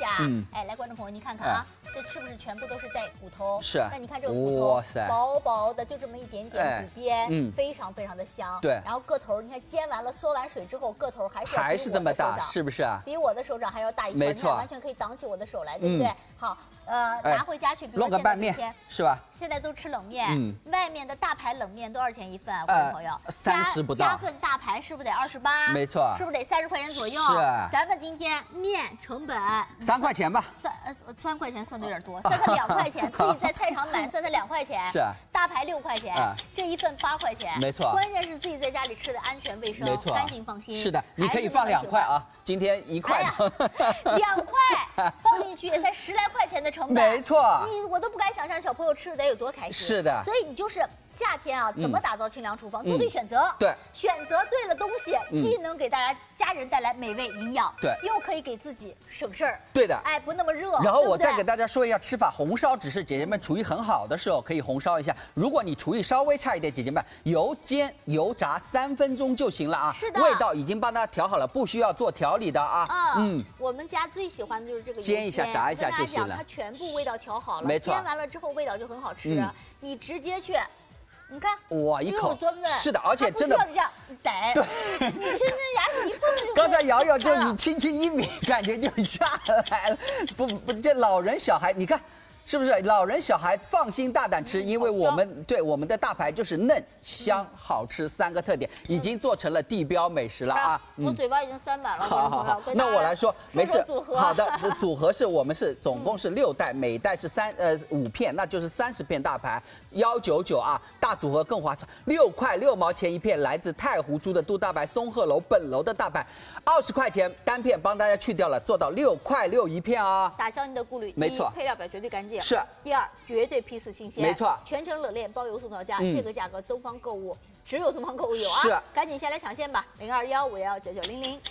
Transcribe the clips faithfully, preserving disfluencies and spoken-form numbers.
下。嗯，哎，来，观众朋友，您看看啊，这是不是全部都是带骨头？ 是。 那你看这个骨头，薄薄的，就这么一点点骨边，嗯，非常非常的香。 对。 然后个头，你看煎完了缩完水之后，个头还是还是这么大，是不是啊？ 比我的手掌还要大一圈， 没错， 完全可以挡起我的手来，对不对？好。呃，拿回家去，比如说现在今天是吧？ 现在都吃冷面，嗯，外面的大排冷面多少钱一份？观众朋友， 三十不到。 加份大排是不是得二十八？ 没错， 是不是得三十块钱左右？ 是。 咱们今天面成本三块钱吧？ 算呃三块钱算的有点多，算它两块钱，自己在菜场买算它两块钱。 是。 大排六块钱，这一份八块钱。 没错。 关键是自己在家里吃的安全卫生， 没错， 干净放心。 是的，你可以放两块啊，今天一块。 两块放进去也才十来块钱的成本。 没错。 你我都不敢想象小朋友吃的得有多开心。 是的， 所以你就是夏天啊，怎么打造清凉厨房，做对选择。 对， 选择对了东西，既能给大家家人带来美味营养， 对， 又可以给自己省事儿。 对的， 哎，不那么热。 然后我再给大家说一下吃法，红烧只是姐姐们厨艺很好的时候可以红烧一下，如果你厨艺稍微差一点，姐姐们油煎油炸三分钟就行了啊。 是的， 味道已经帮大家调好了，不需要做调理的啊。 嗯，我们家最喜欢的就是这个煎一下炸一下就行了， 它全部味道调好了， 没错， 煎完了之后味道就很好吃。你直接去。你看， 哇，一口是的，而且真的这样逮，对，你真的牙齿一碰就。 刚才瑶瑶就你轻轻一抿，感觉就下来了。不不，这老人小孩，你看。是不是老人小孩放心大胆吃？因为我们对我们的大排就是嫩、香、好吃三个特点，已经做成了地标美食了啊！ 我嘴巴已经塞满了。 好好好，那我来说，没事。好的，组合是我们是总共是六袋，每袋是三呃五片，那就是三十片大排，幺九九啊，大组合更划算，六块六毛钱一片，来自太湖猪的都大白松鹤楼本楼的大排，二十块钱单片帮大家去掉了，做到六块六一片啊！ 打消你的顾虑， 没错， 配料表绝对干净。 是。 第二，绝对批次新鲜， 没错， 全程冷链包邮送到家，嗯、这个价格东方购物只有东方购物有啊！ 是， 赶紧下来抢线吧，零二幺五幺九九零零。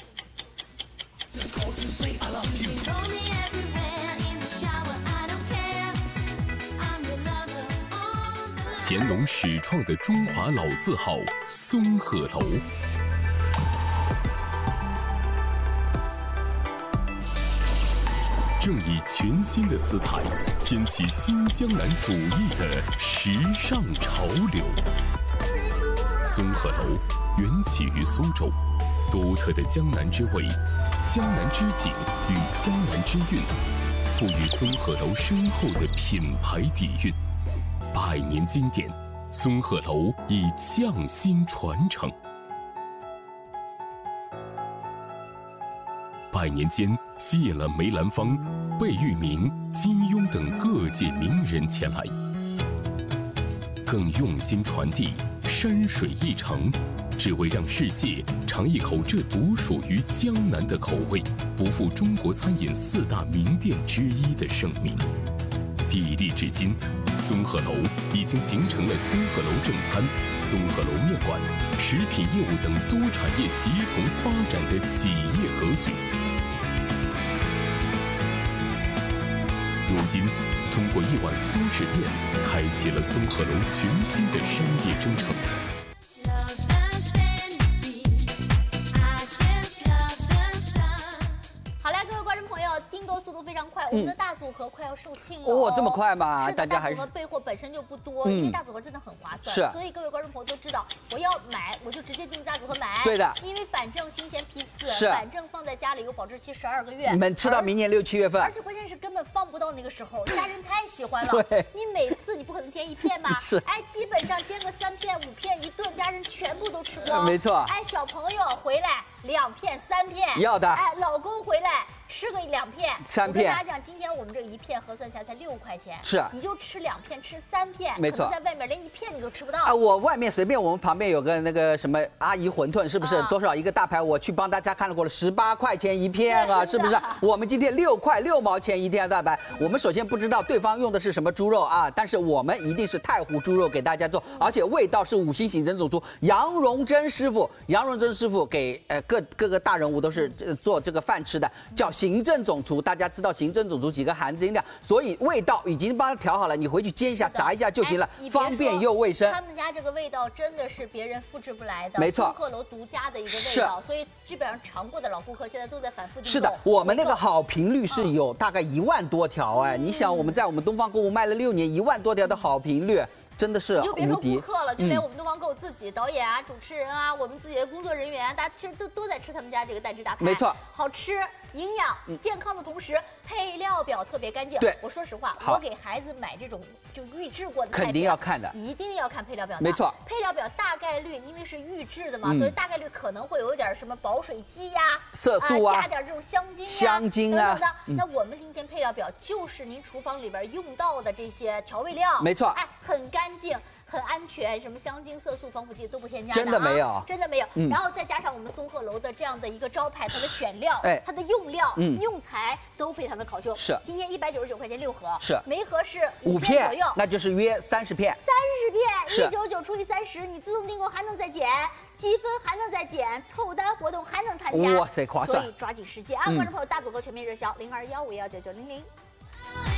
乾隆始创的中华老字号松鹤楼。正以全新的姿态掀起新江南主义的时尚潮流。松鹤楼缘起于苏州，独特的江南之味、江南之景与江南之韵，赋予松鹤楼深厚的品牌底蕴。百年经典，松鹤楼已匠心传承。百年间，吸引了梅兰芳、贝聿铭、金庸等各界名人前来，更用心传递山水一程，只为让世界尝一口这独属于江南的口味，不负中国餐饮四大名店之一的盛名。砥砺至今，松鹤楼已经形成了松鹤楼正餐、松鹤楼面馆、食品业务等多产业协同发展的企业格局。如今，通过一碗苏式面，开启了松鹤楼全新的商业征程。 好嘞，各位观众朋友，订购速度非常快，我们的大组合快要售罄了。 哦，这么快吗？ 大家还是大组合备货本身就不多，因为大组合真的很划算。 是， 所以各位观众朋友都知道，我要买我就直接订大组合买。 对的， 因为反正新鲜批次， 是反正放在家里有保质期十二个月， 你们吃到明年六七月份。 而且关键是根本放不到那个时候，家人太喜欢了。 对， 你每次你不可能煎一片吧？ 是， 哎，基本上煎个三片五片一顿，家人全部都吃光。 没错。 哎，小朋友回来两片三片， 要的。 哎，老公回来。吃个两片， 三片。 我跟大家讲，今天我们这个一片核算下来才六块钱， 是， 你就吃两片，吃三片， 没错， 在外面连一片你都吃不到啊！我外面随便，我们旁边有个那个什么阿姨馄饨，是不是、啊、多少一个大排？我去帮大家看过了，十八块钱一片啊，是不是？我们今天六块六毛钱一片大排。我们首先不知道对方用的是什么猪肉啊，但是我们一定是太湖猪肉给大家做，而且味道是五星刑侦总厨杨荣珍师傅，杨荣珍师傅给呃各各个大人物都是做这个饭吃的，叫咸。 行政总厨，大家知道行政总厨几个含金量，所以味道已经帮它调好了，你回去煎一下、炸一下就行了，方便又卫生。 他们家这个味道真的是别人复制不来的， 没错， 松鹤楼独家的一个味道，所以基本上尝过的老顾客现在都在反复订购。 是的，我们那个好评率是有大概一万多条哎，你想我们在我们东方购物卖了六年，一万多条的好评率。真的是你就别说顾客了，就连我们东方购物自己导演啊、主持人啊，我们自己的工作人员，大家其实都都在吃他们家这个蛋汁大排。 没错， 好吃、营养、健康的同时，配料表特别干净。 对， 我说实话，我给孩子买这种就预制过的， 肯定要看的， 一定要看配料表。 没错， 配料表大概率因为是预制的嘛，所以大概率可能会有一点什么保水基呀、 色素啊， 加点这种香精、 香精啊等等的。那我们今天配料表就是您厨房里边用到的这些调味料， 没错， 哎，很干净。很安全，什么香精、色素、防腐剂都不添加的， 真的没有， 真的没有。然后再加上我们松鹤楼的这样的一个招牌，它的选料、哎，它的用料、用材都非常的考究。 是， 今天一百九十九块钱六盒， 是， 每盒是五片左右，那就是约三十片。 三十片，一九九除以三十，你自动订购还能再减积分，还能再减凑单活动，还能参加。 哇塞，划算！ 所以抓紧时间啊！观众朋友，大组合全面热销零二幺五幺九九零零。